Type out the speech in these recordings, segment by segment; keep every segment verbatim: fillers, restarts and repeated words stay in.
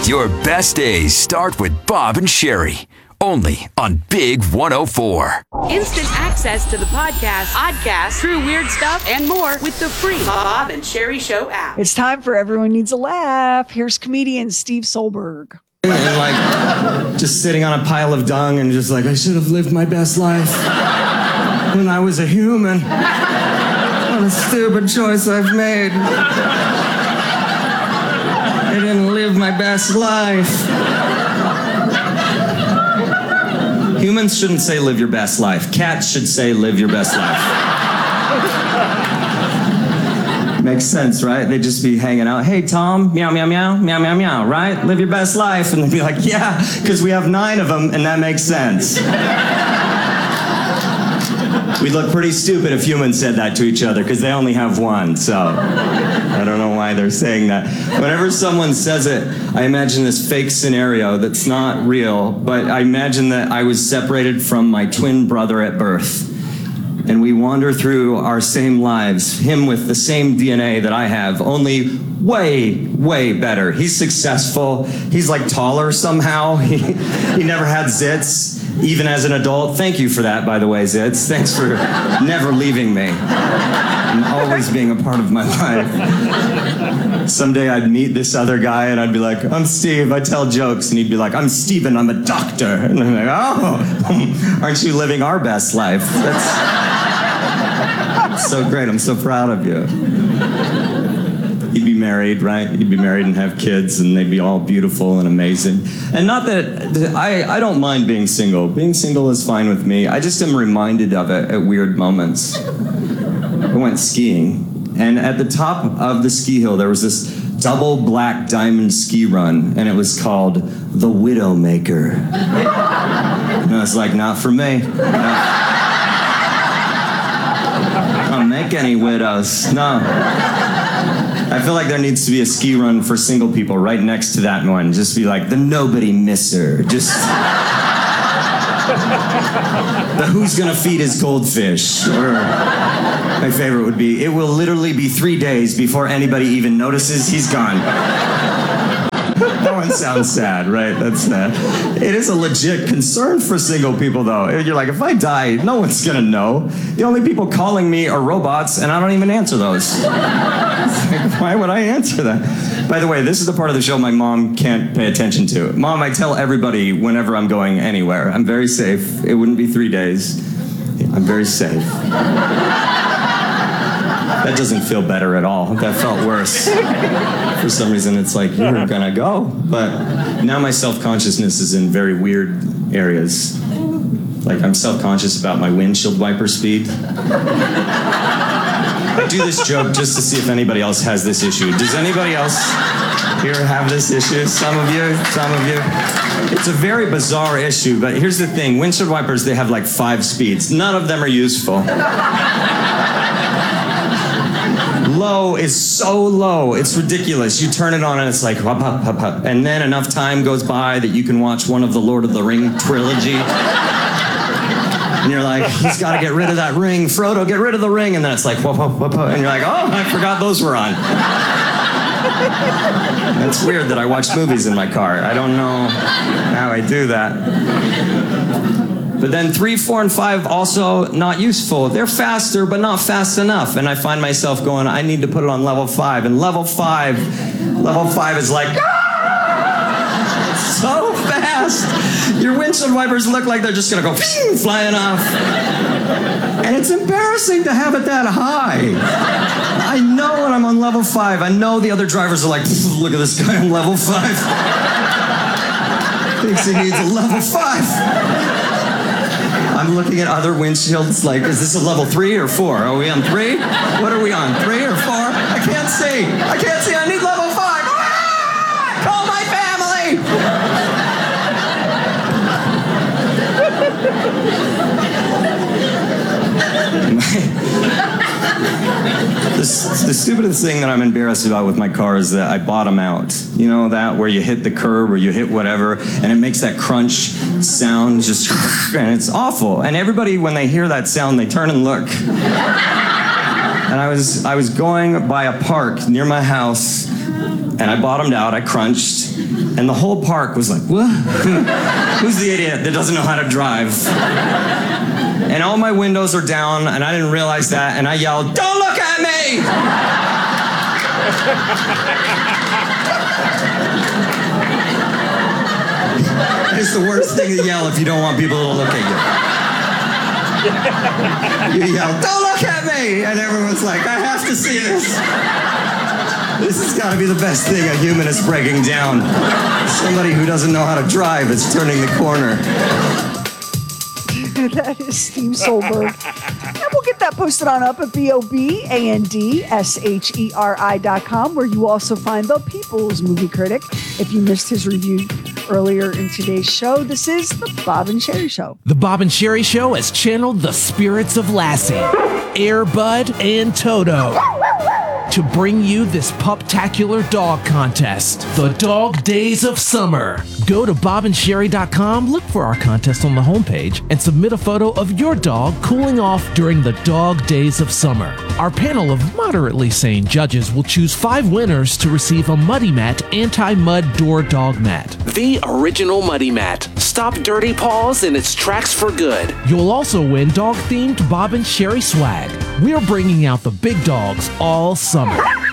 Your best days start with Bob and Sherry. Only on Big one oh four. Instant access to the podcast, podcast, true weird stuff, and more with the free Bob and Sherry Show app. It's time for Everyone Needs a Laugh. Here's comedian Steve Solberg. And like, just sitting on a pile of dung and just like, I should have lived my best life when I was a human. What a stupid choice I've made. I didn't live my best life. Humans shouldn't say live your best life. Cats should say live your best life. Makes sense, right? They'd just be hanging out. Hey, Tom, meow, meow, meow, meow, meow, meow, right? Live your best life. And they'd be like, yeah, because we have nine of them, and that makes sense. We'd look pretty stupid if humans said that to each other, because they only have one, so I don't know why they're saying that. Whenever someone says it, I imagine this fake scenario that's not real, but I imagine that I was separated from my twin brother at birth. And we wander through our same lives, him with the same D N A that I have, only way, way better. He's successful. He's like taller somehow. He, he never had zits, even as an adult. Thank you for that, by the way, Zitz. Thanks for never leaving me and always being a part of my life. Someday I'd meet this other guy and I'd be like, I'm Steve, I tell jokes. And he'd be like, I'm Steven, I'm a doctor. And I'm like, oh, aren't you living our best life? That's... so great. I'm so proud of you. You'd be married, right? You'd be married and have kids, and they'd be all beautiful and amazing. And not that I, I don't mind being single. Being single is fine with me. I just am reminded of it at weird moments. I went skiing, and at the top of the ski hill, there was this double black diamond ski run, and it was called the Widowmaker. And I was like, not for me. Not don't make any widows. No. I feel like there needs to be a ski run for single people right next to that one. Just be like, the nobody misser. Just... the who's gonna feed his goldfish. Or my favorite would be, it will literally be three days before anybody even notices he's gone. That one sounds sad, right? That's sad. It is a legit concern for single people, though. You're like, if I die, no one's gonna know. The only people calling me are robots, and I don't even answer those. Like, why would I answer that? By the way, this is the part of the show my mom can't pay attention to. Mom, I tell everybody whenever I'm going anywhere, I'm very safe. It wouldn't be three days. I'm very safe. That doesn't feel better at all. That felt worse. For some reason, it's like, you're gonna go. But now my self-consciousness is in very weird areas. Like, I'm self-conscious about my windshield wiper speed. I do this joke just to see if anybody else has this issue. Does anybody else here have this issue? Some of you, some of you. It's a very bizarre issue, but here's the thing. Windshield wipers, they have like five speeds. None of them are useful. Low is so low, it's ridiculous. You turn it on and it's like, hup, hup, hup, hup. And then enough time goes by that you can watch one of the Lord of the Ring trilogy. And you're like, he's got to get rid of that ring. Frodo, get rid of the ring. And then it's like, whoop, whoop, whoop, whoop. And you're like, oh, I forgot those were on. It's weird that I watch movies in my car. I don't know how I do that. But then three, four, and five also not useful. They're faster, but not fast enough. And I find myself going, I need to put it on level five. And level five, level five is like, ah! It's so fast. Your windshield wipers look like they're just gonna go flying off. And it's embarrassing to have it that high. I know when I'm on level five, I know the other drivers are like, look at this guy on level five. Thinks he needs a level five. I'm looking at other windshields like, is this a level three or four? Are we on three? What are we on, three or four? I can't see. I can't see. I need level five. Ah! Call my family. the, the stupidest thing that I'm embarrassed about with my car is that I bottom out. You know that, where you hit the curb or you hit whatever, and it makes that crunch sound, just, and it's awful. And everybody, when they hear that sound, they turn and look. And I was, I was going by a park near my house, and I bottomed out, I crunched, and the whole park was like, what? Who's the idiot that doesn't know how to drive? And all my windows are down, and I didn't realize that, and I yelled, don't look at me! It's the worst thing to yell if you don't want people to look at you. You yell, don't look at me! And everyone's like, I have to see this. This has got to be the best thing a human is breaking down. Somebody who doesn't know how to drive is turning the corner. That is Steve Solberg. And we'll get that posted on up at B O B A N D S H E R I dot com, where you also find the People's Movie Critic. If you missed his review earlier in today's show, this is the Bob and Sherry Show. The Bob and Sherry Show has channeled the spirits of Lassie, Air Bud, and Toto to bring you this puptacular dog contest, the Dog Days of Summer. Go to bob and sherry dot com, look for our contest on the homepage, and submit a photo of your dog cooling off during the Dog Days of Summer. Our panel of moderately sane judges will choose five winners to receive a Muddy Mat anti-mud door dog mat. The original Muddy Mat. Stop dirty paws in its tracks for good. You'll also win dog-themed Bob and Sherry swag. We're bringing out the big dogs all summer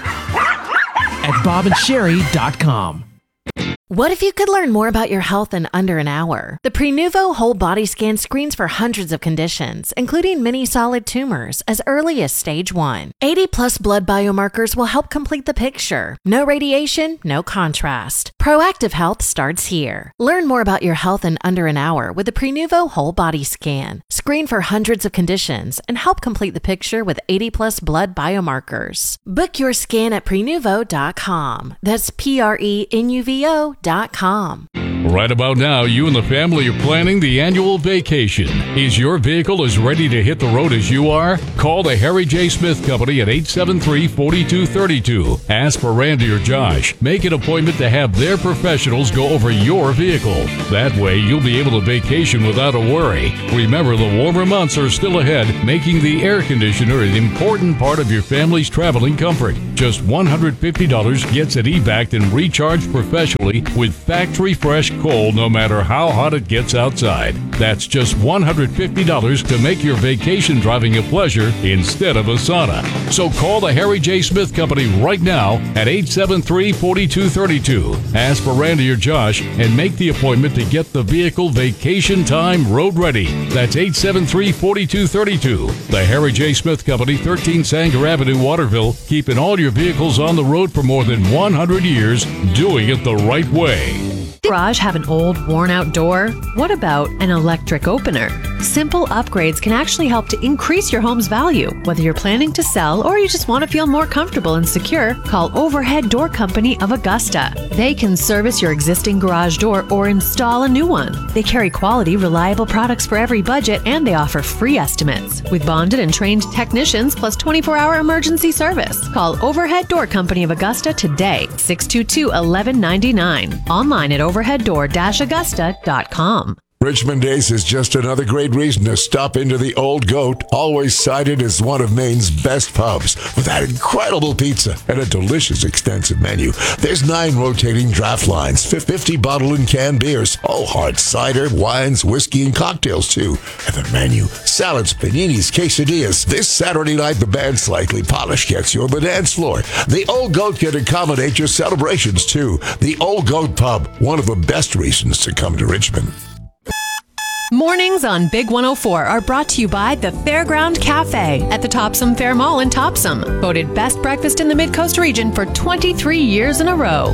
at bob and sherry dot com. What if you could learn more about your health in under an hour? The Prenuvo Whole Body Scan screens for hundreds of conditions, including many solid tumors, as early as stage one. eighty plus blood biomarkers will help complete the picture. No radiation, no contrast. Proactive health starts here. Learn more about your health in under an hour with the Prenuvo Whole Body Scan. Screen for hundreds of conditions and help complete the picture with eighty plus blood biomarkers. Book your scan at prenuvo dot com. That's P R E N U V O dot com. Right about now, you and the family are planning the annual vacation. Is your vehicle as ready to hit the road as you are? Call the Harry J. Smith Company at eight seven three, four two three two. Ask for Randy or Josh. Make an appointment to have their professionals go over your vehicle. That way, you'll be able to vacation without a worry. Remember, the warmer months are still ahead, making the air conditioner an important part of your family's traveling comfort. Just one hundred fifty dollars gets it e-backed and recharged professionally with factory fresh coal no matter how hot it gets outside. That's just one hundred fifty dollars to make your vacation driving a pleasure instead of a sauna. So call the Harry J. Smith Company right now at eight seven three, four two three two. Ask for Randy or Josh and make the appointment to get the vehicle vacation time road ready. That's eight seven three, four two three two. The Harry J. Smith Company, thirteen Sanger Avenue, Waterville, keeping all your vehicles on the road for more than one hundred years, doing it the right way. Garage have an old, worn-out door? What about an electric opener? Simple upgrades can actually help to increase your home's value. Whether you're planning to sell or you just want to feel more comfortable and secure, call Overhead Door Company of Augusta. They can service your existing garage door or install a new one. They carry quality, reliable products for every budget, and they offer free estimates. With bonded and trained technicians plus twenty-four hour emergency service. Call Overhead Door Company of Augusta today, six two two, one one nine nine. Online at overhead door augusta dot com. Richmond Days is just another great reason to stop into the Old Goat, always cited as one of Maine's best pubs, with that incredible pizza and a delicious extensive menu. There's nine rotating draft lines, fifty bottle and canned beers, oh, hard cider, wines, whiskey, and cocktails too. And the menu, salads, paninis, quesadillas. This Saturday night, the band Slightly Polished gets you on the dance floor. The Old Goat can accommodate your celebrations too. The Old Goat Pub, one of the best reasons to come to Richmond. Mornings on Big one oh four are brought to you by the Fairground Cafe at the Topsom Fair Mall in Topsom. Voted best breakfast in the Mid-Coast region for twenty-three years in a row.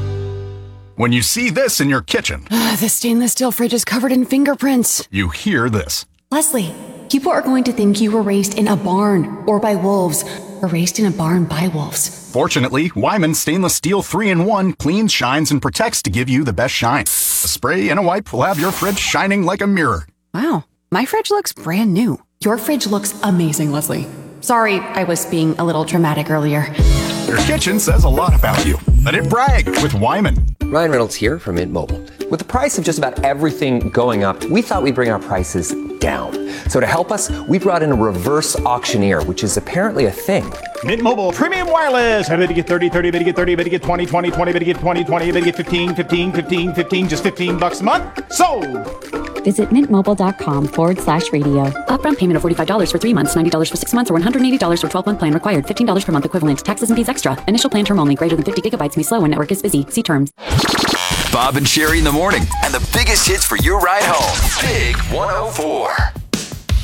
When you see this in your kitchen, uh, the stainless steel fridge is covered in fingerprints. You hear this. Leslie, people are going to think you were raised in a barn or by wolves, or raised in a barn by wolves. Fortunately, Wyman Stainless Steel three in one cleans, shines, and protects to give you the best shine. A spray and a wipe will have your fridge shining like a mirror. Wow, my fridge looks brand new. Your fridge looks amazing, Leslie. Sorry, I was being a little dramatic earlier. Your kitchen says a lot about you. Let it brag with Wyman. Ryan Reynolds here from Mint Mobile. With the price of just about everything going up, we thought we'd bring our prices down. So to help us, we brought in a reverse auctioneer, which is apparently a thing. Mint Mobile Premium Wireless. How to get thirty, thirty, how to get thirty, how to get twenty, twenty, twenty, how to get twenty, twenty, how to get fifteen, fifteen, fifteen, fifteen, just fifteen bucks a month? Sold! Visit mintmobile.com forward slash radio. Upfront payment of forty-five dollars for three months, ninety dollars for six months, or one hundred eighty dollars for twelve-month plan required. fifteen dollars per month equivalent. Taxes and fees extra. Initial plan term only. Greater than fifty gigabytes may slow when network is busy. See terms. Bob and Sherry in the morning, and the biggest hits for your ride home. Big one oh four.